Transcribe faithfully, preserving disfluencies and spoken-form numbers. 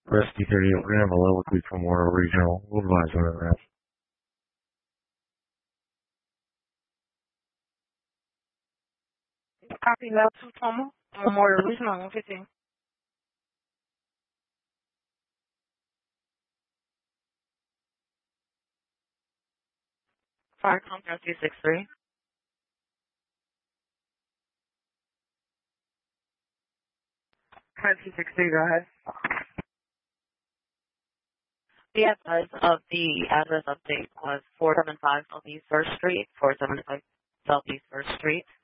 For S D thirty, we're going to have a level tweet from Moro Regional. We'll advise on that. Copy level two, Tomo. Memorial Regional one fifteen. Fire contact two six three. Fire two six three, go ahead. The address of the address update was four seven five Southeast First Street, four seven five Southeast First Street.